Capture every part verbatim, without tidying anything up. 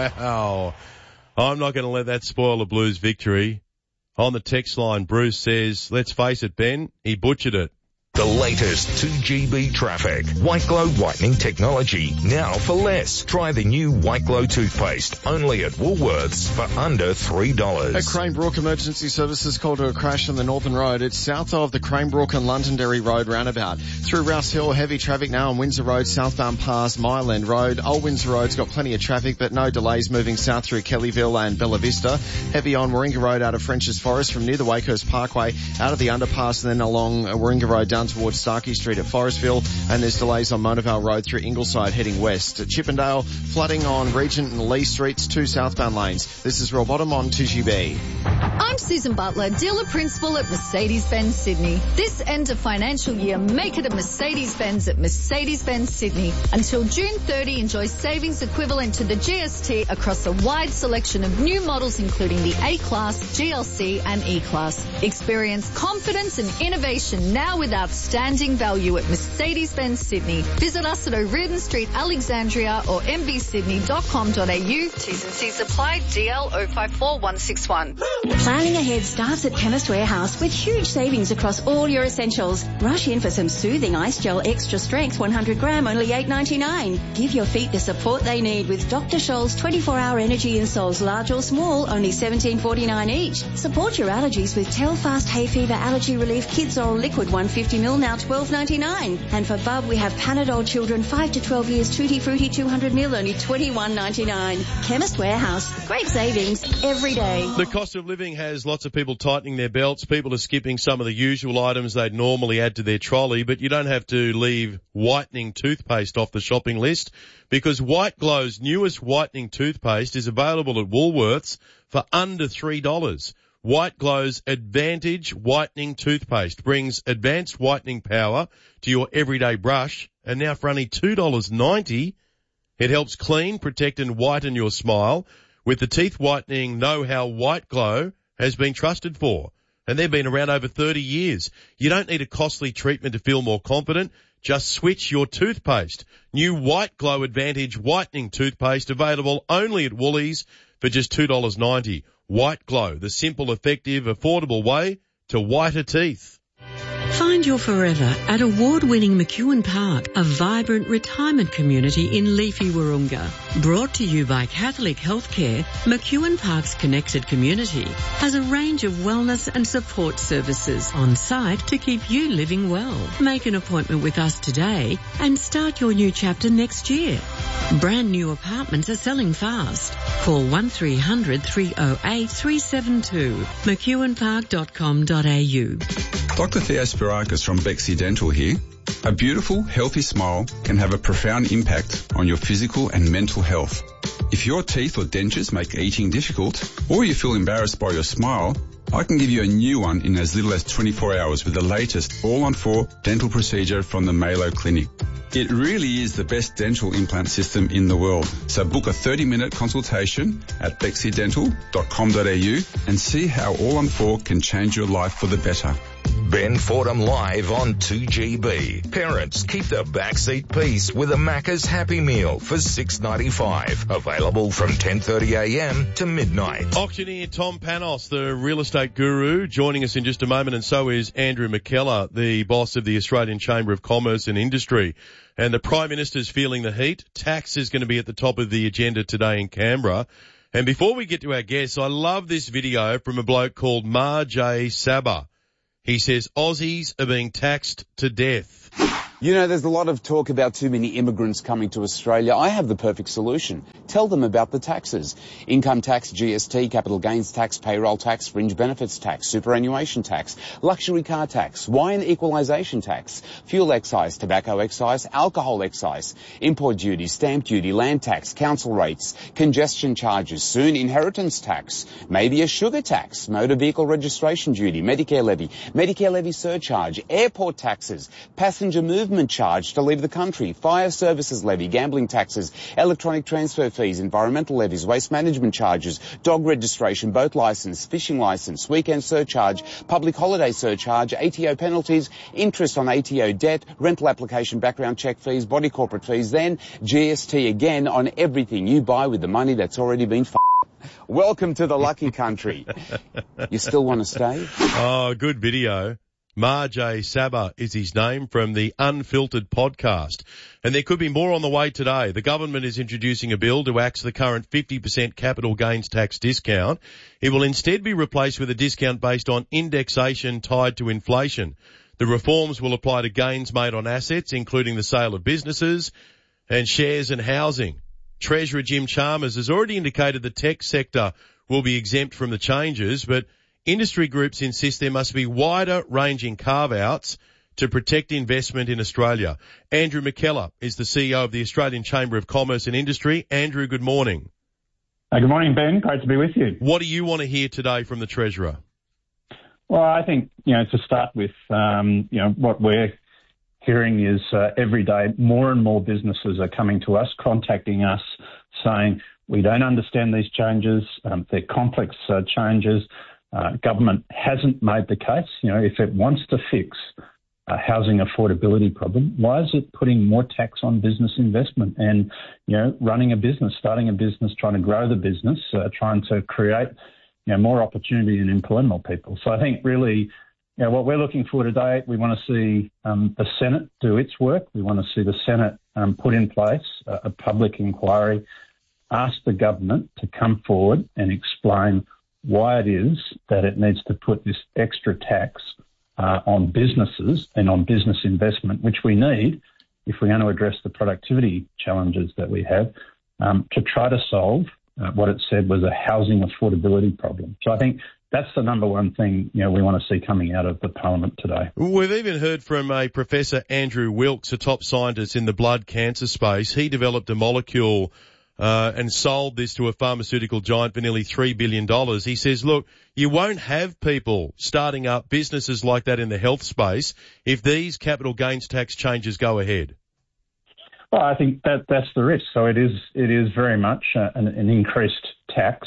Wow. I'm not going to let that spoil the Blues' victory. On the text line, Bruce says, let's face it, Ben, he butchered it. The latest two G B traffic. White Glow whitening technology. Now for less. Try the new White Glow toothpaste. Only at Woolworths for under three dollars. A Cranebrook Emergency Services called to a crash on the Northern Road. It's south of the Cranebrook and Londonderry Road roundabout. Through Rouse Hill, heavy traffic now on Windsor Road, southbound past Mile End Road. Old Windsor Road's got plenty of traffic, but no delays moving south through Kellyville and Bella Vista. Heavy on Warringah Road out of French's Forest from near the Wakehurst Parkway, out of the underpass and then along Warringah Road down towards Starkey Street at Forestville, and there's delays on Monavale Road through Ingleside heading west. At Chippendale, flooding on Regent and Lee Streets, two southbound lanes. This is Royal Bottom on two G B. I'm Susan Butler, dealer principal at Mercedes-Benz Sydney. This end of financial year, make it a Mercedes-Benz at Mercedes-Benz Sydney. Until June thirtieth, enjoy savings equivalent to the G S T across a wide selection of new models including the A-Class, G L C and E-Class. Experience confidence and innovation now with outstanding value at Mercedes-Benz Sydney. Visit us at O'Riordan Street, Alexandria or m b sydney dot com dot a u. T's and C's apply. D L zero five four one six one. Planning ahead starts at Chemist Warehouse with huge savings across all your essentials. Rush in for some soothing ice gel extra strength one hundred gram, only eight ninety-nine. Give your feet the support they need with Doctor Scholl's twenty-four hour energy insoles, large or small, only seventeen forty-nine each. Support your allergies with Telfast Hay Fever Allergy Relief Kids Oral Liquid one hundred fifty milliliters, now twelve ninety-nine. And for Bub, we have Panadol Children five to twelve years Tutti Frutti two hundred milliliters, only twenty-one ninety-nine. Chemist Warehouse. Great savings every day. The cost of living has lots of people tightening their belts. People are skipping some of the usual items they'd normally add to their trolley, but you don't have to leave whitening toothpaste off the shopping list because White Glow's newest whitening toothpaste is available at Woolworths for under three dollars. White Glow's Advantage Whitening Toothpaste brings advanced whitening power to your everyday brush, and now for only two dollars ninety, it helps clean, protect and whiten your smile with the teeth whitening know-how White Glow has been trusted for. And they've been around over thirty years. You don't need a costly treatment to feel more confident. Just switch your toothpaste. New White Glow Advantage Whitening Toothpaste available only at Woolies for just two dollars ninety. White Glow, the simple, effective, affordable way to whiter teeth. Find your forever at award-winning McEwen Park, a vibrant retirement community in leafy Wahroonga. Brought to you by Catholic Healthcare, McEwen Park's connected community has a range of wellness and support services on site to keep you living well. Make an appointment with us today and start your new chapter next year. Brand new apartments are selling fast. Call one three hundred three oh eight three seven two, mcewen park dot com dot a u. Doctor Theosporakis from Bexy Dental here. A beautiful, healthy smile can have a profound impact on your physical and mental health. If your teeth or dentures make eating difficult, or you feel embarrassed by your smile, I can give you a new one in as little as twenty-four hours with the latest all-on-four dental procedure from the Malo Clinic. It really is the best dental implant system in the world. So book a thirty minute consultation at bexy dental dot com dot a u and see how all on four can change your life for the better. Ben Fordham live on two G B. Parents, keep the backseat peace with a Macca's Happy Meal for six ninety-five. Available from ten thirty a m to midnight. Auctioneer Tom Panos, the real estate guru, joining us in just a moment, and so is Andrew McKellar, the boss of the Australian Chamber of Commerce and Industry. And the Prime Minister's feeling the heat. Tax is going to be at the top of the agenda today in Canberra. And before we get to our guests, I love this video from a bloke called Marjay Sabah. He says Aussies are being taxed to death. You know, there's a lot of talk about too many immigrants coming to Australia. I have the perfect solution. Tell them about the taxes. Income tax, G S T, capital gains tax, payroll tax, fringe benefits tax, superannuation tax, luxury car tax, wine equalisation tax, fuel excise, tobacco excise, alcohol excise, import duty, stamp duty, land tax, council rates, congestion charges, soon inheritance tax, maybe a sugar tax, motor vehicle registration duty, Medicare levy, Medicare levy surcharge, airport taxes, passenger move movement charge to leave the country, fire services levy, gambling taxes, electronic transfer fees, environmental levies, waste management charges, dog registration, boat licence, fishing licence, weekend surcharge, public holiday surcharge, A T O penalties, interest on A T O debt, rental application background check fees, body corporate fees, then G S T again on everything you buy with the money that's already been f***ed. Welcome to the lucky country. You still want to stay? Oh, good video. Marjay Sabah is his name from the Unfiltered podcast. And there could be more on the way today. The government is introducing a bill to axe the current fifty percent capital gains tax discount. It will instead be replaced with a discount based on indexation tied to inflation. The reforms will apply to gains made on assets, including the sale of businesses and shares and housing. Treasurer Jim Chalmers has already indicated the tech sector will be exempt from the changes, but industry groups insist there must be wider-ranging carve-outs to protect investment in Australia. Andrew McKellar is the C E O of the Australian Chamber of Commerce and Industry. Andrew, good morning. Uh, good morning, Ben. Great to be with you. What do you want to hear today from the Treasurer? Well, I think, you know, to start with, um, you know, what we're hearing is uh, every day more and more businesses are coming to us, contacting us, saying we don't understand these changes. Um, they're complex uh, changes. Uh, government hasn't made the case. You know, if it wants to fix a housing affordability problem, why is it putting more tax on business investment and, you know, running a business, starting a business, trying to grow the business, uh, trying to create, you know, more opportunity and employ more people? So I think really, you know, what we're looking for today, we want to see um, the Senate do its work. We want to see the Senate um, put in place a, a public inquiry, ask the government to come forward and explain why it is that it needs to put this extra tax uh, on businesses and on business investment, which we need if we're going to address the productivity challenges that we have, um, to try to solve uh, what it said was a housing affordability problem. So I think that's the number one thing, you know, we want to see coming out of the Parliament today. We've even heard from a Professor Andrew Wilkes, a top scientist in the blood cancer space. He developed a molecule uh, and sold this to a pharmaceutical giant for nearly three billion dollars. He says, look, you won't have people starting up businesses like that in the health space if these capital gains tax changes go ahead. Well, I think that that's the risk. So it is it is very much uh, an, an increased tax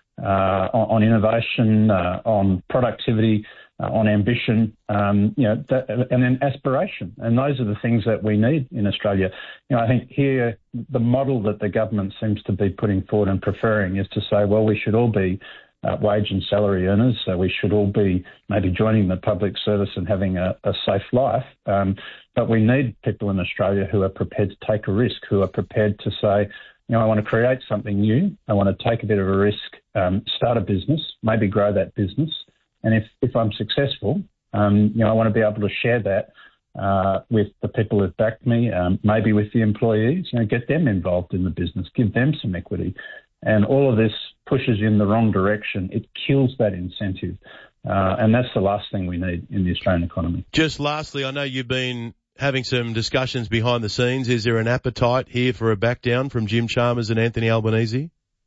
Uh, on, on innovation, uh, on productivity, uh, on ambition, um, you know, that, and then aspiration. And those are the things that we need in Australia. You know, I think here the model that the government seems to be putting forward and preferring is to say, well, we should all be uh, wage and salary earners. So we should all be maybe joining the public service and having a, a safe life. Um, but we need people in Australia who are prepared to take a risk, who are prepared to say, you know, I want to create something new. I want to take a bit of a risk, um, start a business, maybe grow that business. And if, if I'm successful, um, you know, I want to be able to share that uh, with the people who've backed me, um, maybe with the employees, you know, get them involved in the business, give them some equity. And all of this pushes in the wrong direction. It kills that incentive. Uh, and that's the last thing we need in the Australian economy. Just lastly, I know you've been having some discussions behind the scenes. Is there an appetite here for a back down from Jim Chalmers and Anthony Albanese?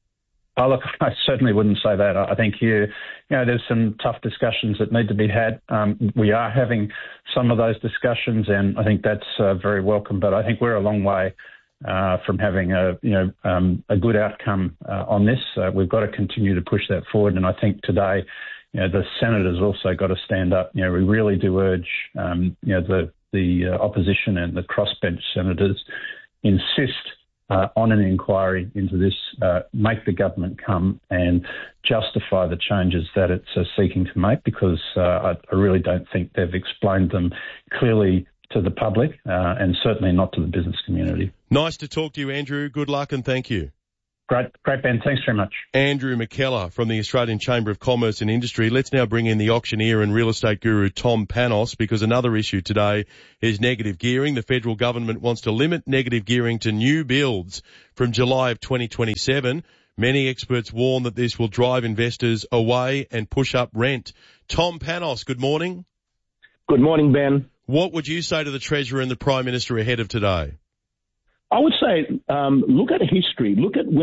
Oh, look, I certainly wouldn't say that. I think here, you know, there's some tough discussions that need to be had. Um, we are having some of those discussions, and I think that's uh, very welcome. But I think we're a long way uh, from having a, you know, um, a good outcome uh, on this. Uh, we've got to continue to push that forward, and I think today, you know, the Senate has also got to stand up. You know, we really do urge, um, you know, the the uh, opposition and the crossbench senators insist uh, on an inquiry into this, uh, make the government come and justify the changes that it's uh, seeking to make, because uh, I, I really don't think they've explained them clearly to the public uh, and certainly not to the business community. Nice to talk to you, Andrew. Good luck and thank you. Great, great, Ben. Thanks very much. Andrew McKellar from the Australian Chamber of Commerce and Industry. Let's now bring in the auctioneer and real estate guru Tom Panos, because another issue today is negative gearing. The federal government wants to limit negative gearing to new builds from July of twenty twenty-seven. Many experts warn that this will drive investors away and push up rent. Tom Panos, good morning. Good morning, Ben. What would you say to the Treasurer and the Prime Minister ahead of today? I would say um, look at history. Look at when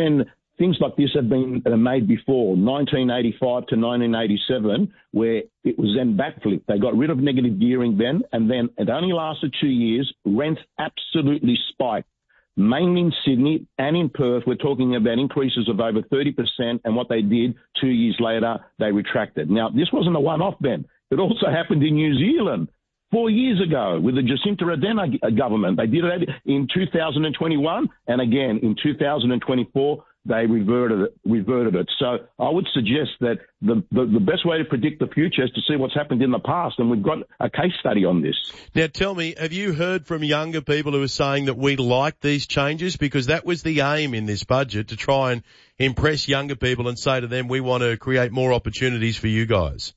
things like this have been uh, made before, nineteen eighty-five to nineteen eighty-seven, where it was then backflipped. They got rid of negative gearing then, and then it only lasted two years. Rents absolutely spiked. Mainly in Sydney and in Perth, we're talking about increases of over thirty percent, and what they did two years later, they retracted. Now, this wasn't a one-off, Ben. It also happened in New Zealand four years ago with the Jacinta Ardern government. They did it in two thousand twenty-one, and again in two thousand twenty-four, they reverted it. Reverted it. So I would suggest that the, the, the best way to predict the future is to see what's happened in the past, and we've got a case study on this. Now, tell me, have you heard from younger people who are saying that we like these changes? Because that was the aim in this budget, to try and impress younger people and say to them, we want to create more opportunities for you guys.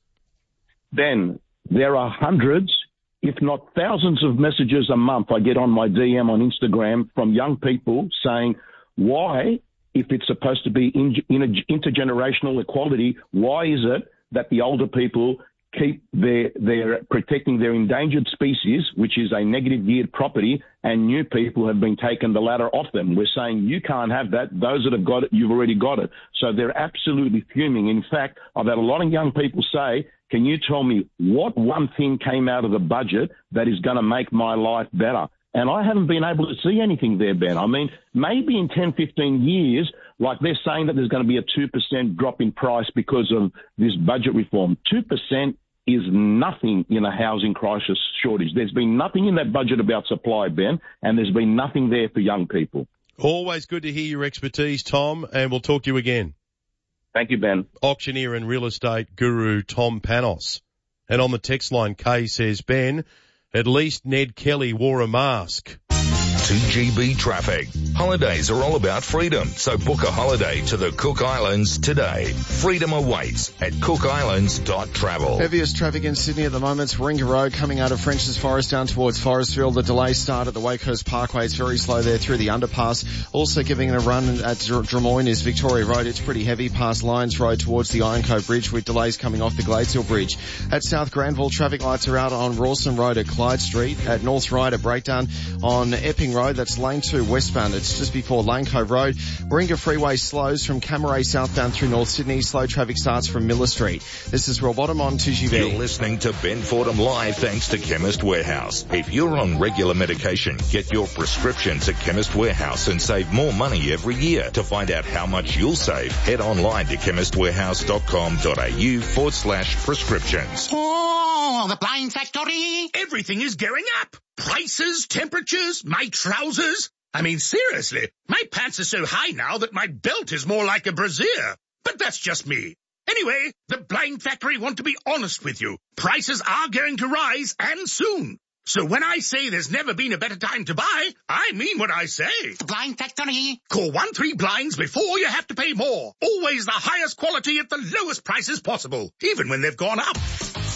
Ben, there are hundreds, if not thousands of messages a month I get on my D M on Instagram from young people saying, why, if it's supposed to be in, in a, intergenerational equality, why is it that the older people keep their, their protecting their endangered species, which is a negative geared property, and new people have been taken the ladder off them? We're saying you can't have that. Those that have got it, you've already got it. So they're absolutely fuming. In fact, I've had a lot of young people say, can you tell me what one thing came out of the budget that is going to make my life better? And I haven't been able to see anything there, Ben. I mean, maybe in ten, fifteen years, like they're saying that there's going to be a two percent drop in price because of this budget reform. two percent is nothing in a housing crisis shortage. There's been nothing in that budget about supply, Ben, and there's been nothing there for young people. Always good to hear your expertise, Tom, and we'll talk to you again. Thank you, Ben. Auctioneer and real estate guru Tom Panos. And on the text line, Kay says, Ben, at least Ned Kelly wore a mask. two G B traffic. Holidays are all about freedom, so book a holiday to the Cook Islands today. Freedom awaits at cook islands dot travel. Heaviest traffic in Sydney at the moment is Warringah Road coming out of French's Forest down towards Forestville. The delays start at the Wakehurst Parkway. It's very slow there through the underpass. Also giving it a run at Drummoyne is Victoria Road. It's pretty heavy past Lyons Road towards the Iron Cove Bridge, with delays coming off the Gladeshill Bridge. At South Granville, traffic lights are out on Rawson Road at Clyde Street. At North Ryder, breakdown on Epping Road. That's lane two westbound. It's just before Lane Cove Road. Warringah Freeway slows from Camaray southbound through North Sydney. Slow traffic starts from Miller Street. This is Royal Bottom on two G B. You're listening to Ben Fordham Live thanks to Chemist Warehouse. If you're on regular medication, get your prescriptions at Chemist Warehouse and save more money every year. To find out how much you'll save, head online to chemist warehouse dot com dot a u forward slash prescriptions. Oh, the Blind Factory. Everything is going up. Prices, temperatures, my trousers. I mean, seriously, my pants are so high now that my belt is more like a brassiere. But that's just me. Anyway, the Blind Factory want to be honest with you. Prices are going to rise, and soon. So when I say there's never been a better time to buy, I mean what I say. The Blind Factory. Call one three blinds before you have to pay more. Always the highest quality at the lowest prices possible, even when they've gone up.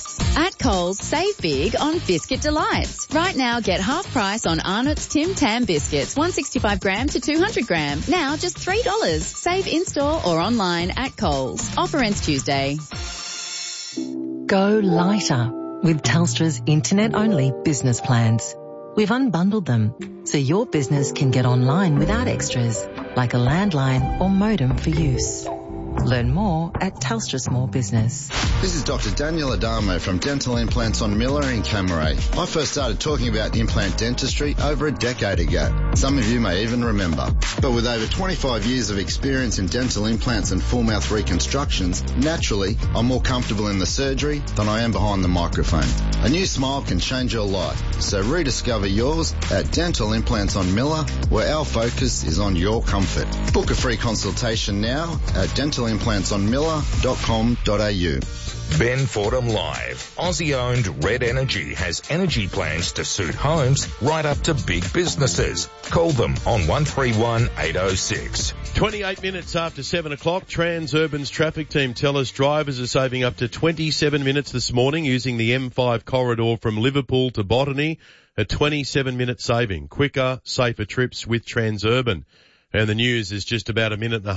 At Coles, save big on Biscuit Delights. Right now, get half price on Arnott's Tim Tam biscuits, one sixty-five gram to two hundred gram. Now just three dollars. Save in-store or online at Coles. Offer ends Tuesday. Go lighter with Telstra's internet-only business plans. We've unbundled them so your business can get online without extras, like a landline or modem for use. Learn more at Telstra Small Business. This is Doctor Daniel Adamo from Dental Implants on Miller in Camaray. I first started talking about implant dentistry over a decade ago. Some of you may even remember. But with over twenty-five years of experience in dental implants and full mouth reconstructions, naturally, I'm more comfortable in the surgery than I am behind the microphone. A new smile can change your life, so rediscover yours at Dental Implants on Miller, where our focus is on your comfort. Book a free consultation now at dental implants on miller dot com dot a u. Ben Fordham Live. Aussie-owned Red Energy has energy plans to suit homes right up to big businesses. Call them on one three one, eight oh six. twenty-eight minutes after seven o'clock, Transurban's traffic team tell us drivers are saving up to twenty-seven minutes this morning using the M five corridor from Liverpool to Botany. A twenty-seven minute saving. Quicker, safer trips with Transurban. And the news is just about a minute and a